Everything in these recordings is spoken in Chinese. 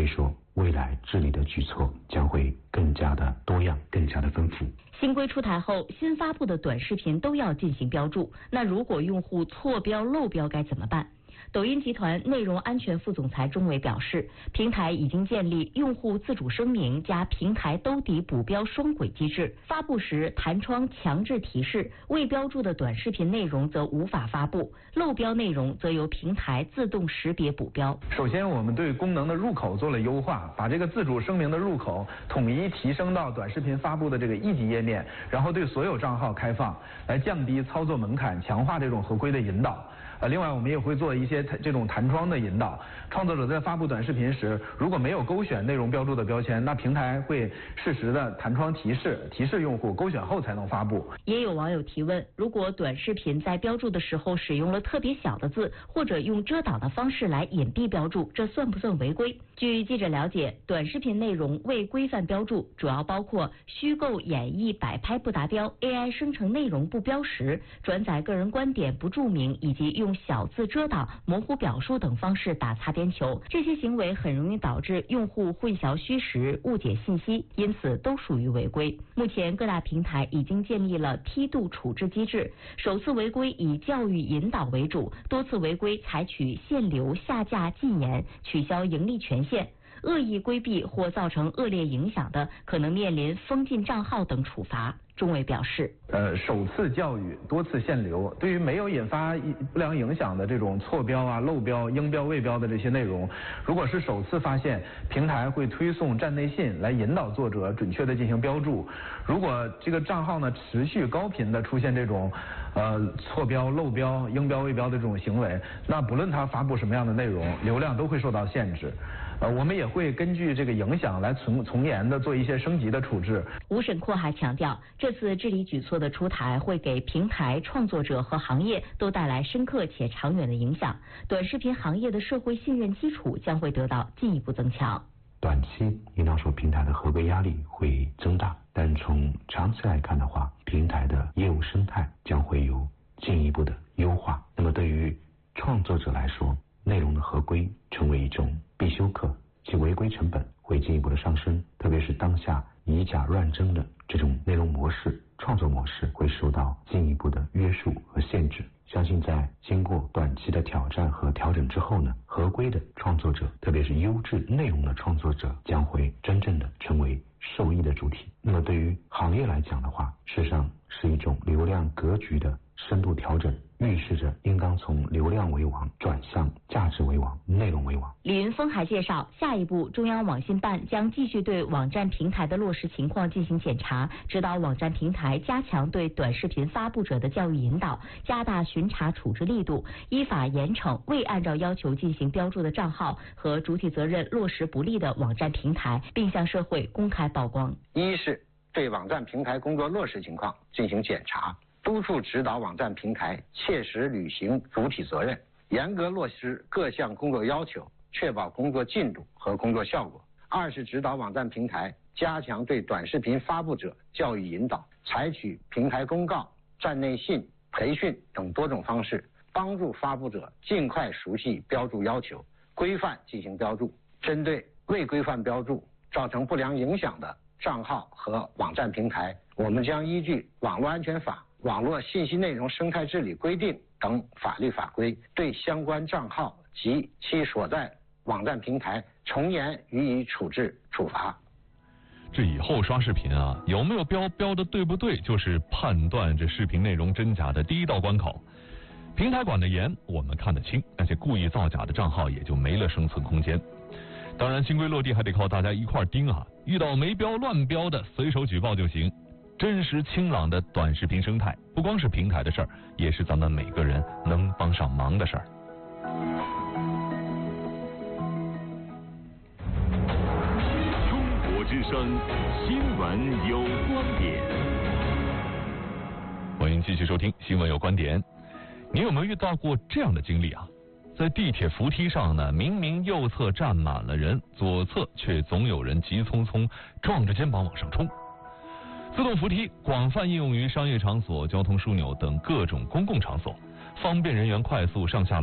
以说未来治理的举措将会更加的多样，更加的丰富。 新规出台后，新发布的短视频都要进行标注，那如果用户错标漏标该怎么办？抖音集团内容安全副总裁钟伟表示，平台已经建立用户自主声明加平台兜底补标双轨机制，发布时弹窗强制提示，未标注的短视频内容则无法发布，漏标内容则由平台自动识别补标。 首先，我们对功能的入口做了优化，把这个自主声明的入口统一提升到短视频发布的这个一级页面，然后对所有账号开放，来降低操作门槛，强化这种合规的引导。另外我们也会做一些这种弹窗的引导，创作者在发布短视频时，如果没有勾选内容标注的标签，那平台会适时的弹窗提示用户勾选后才能发布。 也有网友提问，如果短视频在标注的时候使用了特别小的字，或者用遮挡的方式来隐蔽标注，这算不算违规？据记者了解，短视频内容未规范标注主要包括虚构演绎摆拍不达标、AI 生成内容不标识、转载个人观点不注明，以及用小字遮挡、模糊表述等方式打擦边球。这些行为很容易导致用户混淆虚实、误解信息，因此都属于违规。目前各大平台已经建立了梯度处置机制，首次违规以教育引导为主，多次违规采取限流、下架、禁言、取消盈利权限。恶意规避或造成恶劣影响的，可能面临封禁账号等处罚。钟伟表示， 首次教育，多次限流，对于没有引发不良影响的这种错标啊、漏标、应标未标的这些内容，如果是首次发现，平台会推送站内信来引导作者准确的进行标注。如果这个账号呢持续高频的出现这种错标、漏标、应标未标的这种行为，那不论它发布什么样的内容，流量都会受到限制。我们也会根据这个影响来从严的做一些升级的处置。 吴审阔还强调，这次治理举措的出台会给平台、创作者和行业都带来深刻且长远的影响，短视频行业的社会信任基础将会得到进一步增强。 短期应当说平台的合规压力会增大，但从长期来看的话，平台的业务生态将会有进一步的优化。那么对于创作者来说，内容的合规成为一种必修课，其违规成本会进一步的上升，特别是当下以假乱真的这种内容模式、创作模式会受到进一步的约束和限制。相信在经过短期的挑战和调整之后呢，合规的创作者，特别是优质内容的创作者，将会真正的成为受益的主体。那么对于行业来讲的话，事实上是一种流量格局的深度调整，预示着应当从流量为王转向价值为王、内容为王。 李云峰还介绍，下一步中央网信办将继续对网站平台的落实情况进行检查，指导网站平台加强对短视频发布者的教育引导，加大巡查处置力度，依法严惩未按照要求进行标注的账号和主体责任落实不力的网站平台，并向社会公开曝光。 一是对网站平台工作落实情况进行检查，督促指导网站平台切实履行主体责任，严格落实各项工作要求，确保工作进度和工作效果。二是指导网站平台加强对短视频发布者教育引导，采取平台公告、站内信、培训等多种方式，帮助发布者尽快熟悉标注要求，规范进行标注。针对未规范标注造成不良影响的账号和网站平台，我们将依据《网络安全法》《网络信息内容生态治理规定》等法律法规，对相关账号及其所在网站平台从严予以处置处罚。 这以后刷视频啊，有没有标的对不对，就是判断这视频内容真假的第一道关口。平台管得严，我们看得清，那些故意造假的账号也就没了生存空间。当然，新规落地还得靠大家一块盯啊！遇到没标乱标的，随手举报就行。真实清朗的短视频生态，不光是平台的事儿，也是咱们每个人能帮上忙的事儿。 中国之声，新闻有观点。 欢迎继续收听《新闻有观点》。你有没有遇到过这样的经历啊？在地铁扶梯上呢，明明右侧站满了人，左侧却总有人急匆匆撞着肩膀往上冲。自动扶梯广泛应用于商业场所、交通枢纽等各种公共场所，方便人员快速上下楼。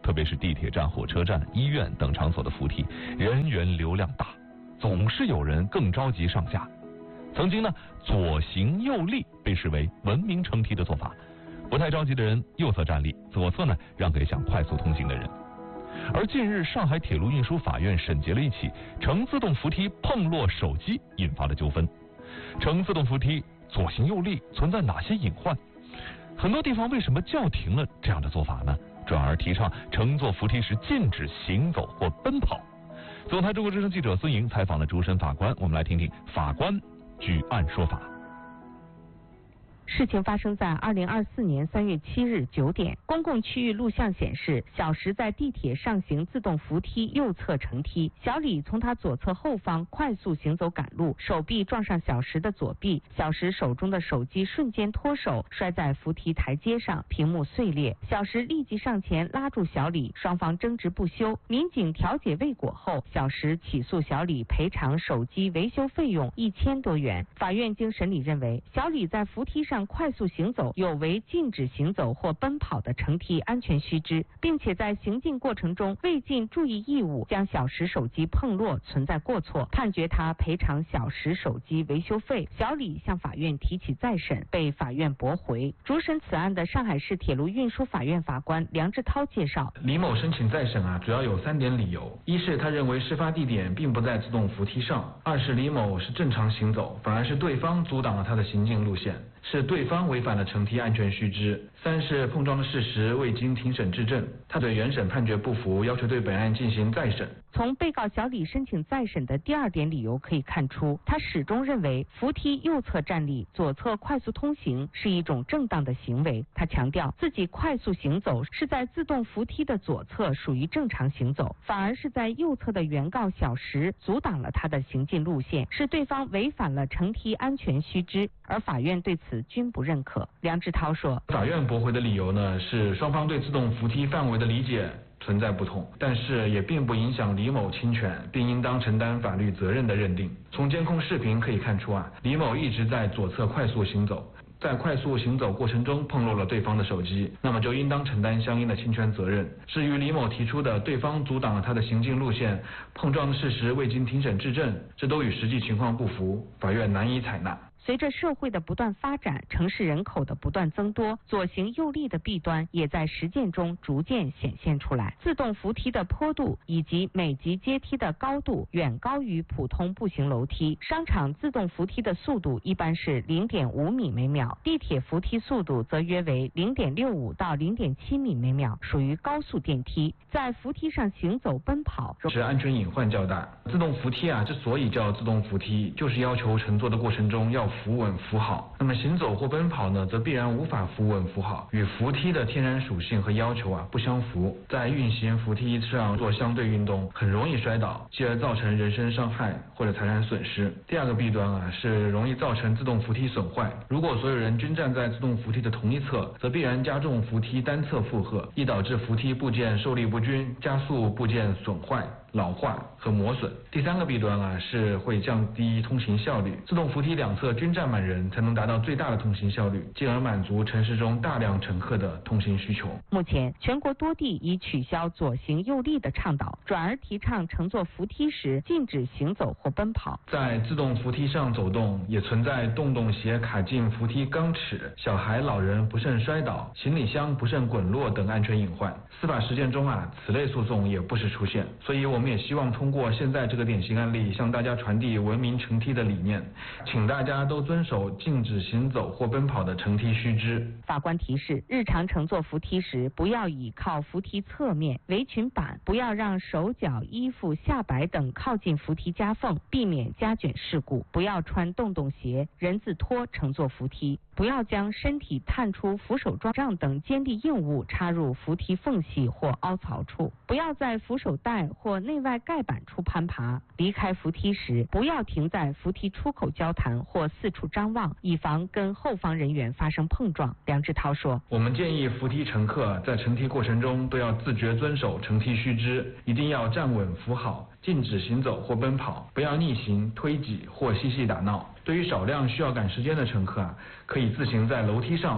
特别是地铁站、火车站、医院等场所的扶梯，人员流量大，总是有人更着急上下。曾经呢，左行右立被视为文明乘梯的做法，不太着急的人右侧站立，左侧呢让给想快速通行的人。而近日，上海铁路运输法院审结了一起乘自动扶梯碰落手机引发的纠纷。乘自动扶梯左行右立存在哪些隐患？很多地方为什么叫停了这样的做法呢？转而提倡乘坐扶梯时禁止行走或奔跑。总台中国之声记者孙莹采访了主审法官，我们来听听法官据案说法。 事情发生在2024年3月7日9点，公共区域录像显示，小石在地铁上行自动扶梯右侧乘梯，小李从他左侧后方快速行走赶路，手臂撞上小石的左臂，小石手中的手机瞬间脱手，摔在扶梯台阶上，屏幕碎裂。小石立即上前拉住小李，双方争执不休。民警调解未果后，小石起诉小李赔偿手机维修费用1000多元。法院经审理认为，小李在扶梯上快速行走有违禁止行走或奔跑的乘梯安全须知，并且在行进过程中未尽注意义务，将小石手机碰落，存在过错，判决他赔偿小石手机维修费。小李向法院提起再审，被法院驳回。主审此案的上海市铁路运输法院法官梁志涛介绍， 李某申请再审主要有3点理由：一是他认为事发地点并不在自动扶梯上；二是李某是正常行走，反而是对方阻挡了他的行进路线，是对方违反了乘梯安全须知；三是碰撞的事实未经庭审质证。他对原审判决不服，要求对本案进行再审。 从被告小李申请再审的第2点理由可以看出，他始终认为扶梯右侧站立、左侧快速通行是一种正当的行为。他强调自己快速行走是在自动扶梯的左侧，属于正常行走，反而是在右侧的原告小石阻挡了他的行进路线，是对方违反了乘梯安全须知，而法院对此均不认可。梁志涛说， 法院驳回的理由呢，是双方对自动扶梯范围的理解存在不同，但是也并不影响李某侵权并应当承担法律责任的认定。从监控视频可以看出李某一直在左侧快速行走，在快速行走过程中碰落了对方的手机，那么就应当承担相应的侵权责任。至于李某提出的对方阻挡了他的行进路线、碰撞的事实未经庭审质证，这都与实际情况不符，法院难以采纳。 随着社会的不断发展，城市人口的不断增多，左行右立的弊端也在实践中逐渐显现出来。自动扶梯的坡度以及每级阶梯的高度远高于普通步行楼梯，商场自动扶梯的速度一般是0.5米每秒，地铁扶梯速度则约为0.65到0.7米每秒，属于高速电梯。在扶梯上行走奔跑是安全隐患较大。自动扶梯之所以叫自动扶梯，就是要求乘坐的过程中要扶稳扶好，那么行走或奔跑呢，则必然无法扶稳扶好，与扶梯的天然属性和要求不相符。在运行扶梯上做相对运动，很容易摔倒，继而造成人身伤害或者财产损失。第2个弊端是容易造成自动扶梯损坏。如果所有人均站在自动扶梯的同一侧，则必然加重扶梯单侧负荷，易导致扶梯部件受力不均，加速部件损坏、老化和磨损。第3个弊端是会降低通行效率。自动扶梯两侧均站满人，才能达到最大的通行效率，进而满足城市中大量乘客的通行需求。 目前，全国多地已取消左行右立的倡导，转而提倡乘坐扶梯时禁止行走或奔跑。 在自动扶梯上走动，也存在洞鞋卡进扶梯钢齿、小孩、老人不慎摔倒、行李箱不慎滚落等安全隐患。司法实践中此类诉讼也不时出现，所以我们也希望通过现在这个典型案例，向大家传递文明乘梯的理念，请大家都遵守禁止行走或奔跑的乘梯须知。 法官提示，日常乘坐扶梯时，不要倚靠扶梯侧面、围裙板，不要让手脚、衣服、下摆等靠近扶梯夹缝，避免夹卷事故。不要穿洞鞋、人字拖乘坐扶梯。不要将身体探出扶手杖等尖利硬物插入扶梯缝隙或凹槽处。不要在扶手带或内外盖板处攀爬。离开扶梯时，不要停在扶梯出口交谈或四处张望，以防跟后方人员发生碰撞。梁志涛说， 我们建议扶梯乘客在乘梯过程中都要自觉遵守乘梯须知，一定要站稳扶好，禁止行走或奔跑，不要逆行、推挤或嬉戏打闹。对于少量需要赶时间的乘客可以自行在楼梯上